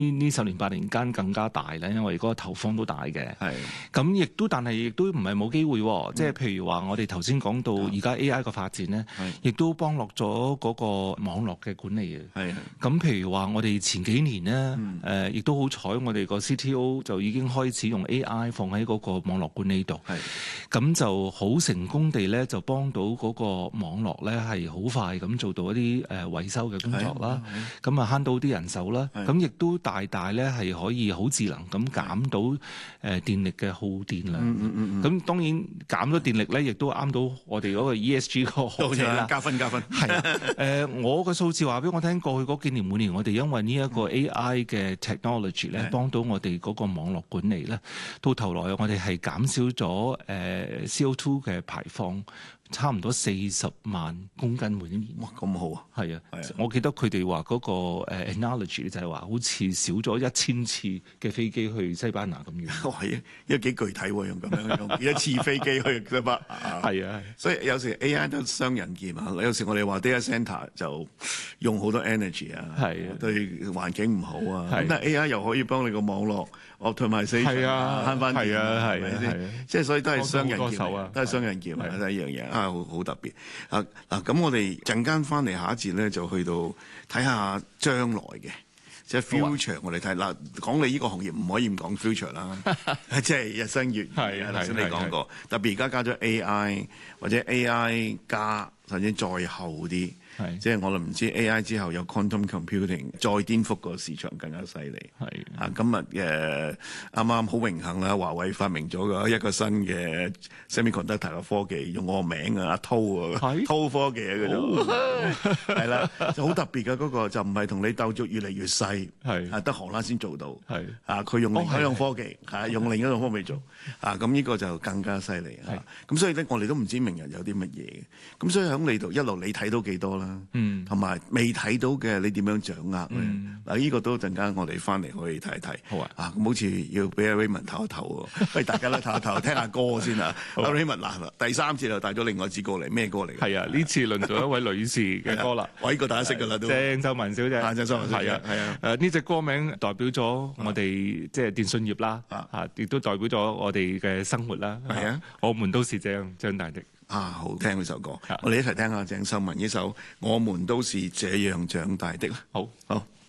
呢10年8年間更加大咧，因為嗰個投放都大嘅。 係咁但係亦都唔係冇機會喎。即係譬如話，我哋頭先講到而家 AI 嘅發展咧，亦都幫落咗嗰個網絡嘅管理嘅。 係咁譬如話，我哋前幾年咧，亦都好彩，我哋個 CTO 就已經開始用 AI 放喺嗰個網絡管理度。咁就好成功地咧，就幫到嗰個網絡咧係好快咁做到一啲維修嘅工作啦。咁啊慳到啲人手啦。咁亦都大大咧係可以好智能咁減到電力嘅耗電量。咁當然減咗電力咧，亦都啱到我哋嗰個 ESG 個項目啦。 加分。 係我個數字話俾我聽，過去嗰幾年每年我哋因為呢一個 AI 嘅 technology 咧，幫到我哋嗰個網絡管理咧，到頭來我哋係減少咗CO2 嘅排放。差唔多40萬公斤每年。 哇，咁好啊！ 係啊，我記得佢哋話嗰個analogy 就係話，好似少咗1000次嘅飛機去西班牙咁遠。 哇，因為幾具體喎，用咁樣用一次飛機去西班牙。 係啊， 所以有時 AI 都雙刃劍啊。有時我哋話 data centre 就用好多 energy 啊，對環境唔好啊。咁但係 AI 又可以幫你個網絡 optimization 慳翻電啊，係咪先？即係所以都係雙刃劍，都係雙刃劍啊，都係一樣嘢。好特別啊！嗱，咁我哋陣間翻嚟下一節咧，就去到睇下將來嘅，即係 future。我哋睇嗱，講你呢個行業唔可以唔講 future 啦，即係日新月異啊！頭先你講過，特別而家加咗 AI 或者 AI 加，甚至再後啲。即係我哋唔知 AI 之後有 quantum computing 再顛覆個市場更加犀利。今日啱啱好榮幸啦，華為發明咗一個新嘅 semiconductor 嘅科技，用我個名啊，阿濤濤科技嗰種係啦，就好特別嘅嗰個就唔係同你鬥咗越嚟越細，得荷蘭先做到。佢用另一種科技，用另一種科技做咁呢個就更加犀利。咁所以咧，我哋都唔知明日有啲乜嘢嘅。咁所以喺你度一路你睇到幾多啦？同埋未睇到嘅，你點樣掌握咧？嗱，呢個都陣間我哋翻嚟可以睇一睇。好啊，咁好似要俾阿 Raymond 唞一唞喎，不如大家都唞一唞，聽下歌先啊。阿 Raymond 嗱，第3次就帶咗另外一支歌嚟，咩歌嚟？ 係啊，呢次輪到一位女士嘅歌啦。 呢個大家識㗎啦都。鄭秀文小姐。鄭秀文小姐。係啊。呢隻歌名代表咗我哋即係電信業啦，亦都代表咗我哋嘅生活啦。係啊。我們都是這樣長大的。 好聽呢首歌，我哋一齊聽下鄭秀文呢首《我們都是這樣長大的》。 好。